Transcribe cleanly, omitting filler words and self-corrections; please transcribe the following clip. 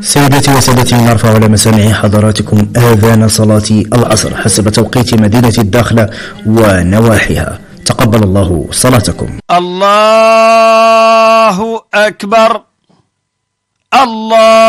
سيداتي وسادتي، نرفع على مسامع حضراتكم آذان صلاة العصر حسب توقيت مدينة الداخلة ونواحيها. تقبل الله صلاتكم. الله أكبر. الله